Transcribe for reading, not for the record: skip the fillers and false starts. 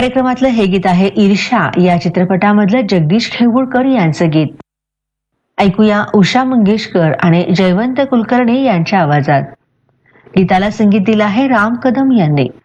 कार्यक्रमातलं हे गीत आहे ईर्षा या चित्रपटामधलं जगदीश खेळगुळकर यांचं गीत. ऐकूया उषा मंगेशकर आणि जयवंत कुलकर्णी यांच्या आवाजात. गीताला संगीत दिलं आहे राम कदम यांनी.